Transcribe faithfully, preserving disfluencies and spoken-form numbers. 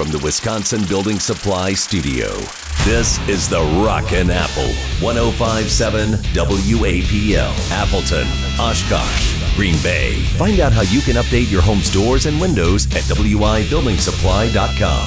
from the Wisconsin Building Supply Studio. This is the Rockin' Apple, one oh five point seven W A P L, Appleton, Oshkosh, Green Bay. Find out how you can update your home's doors and windows at W I building supply dot com.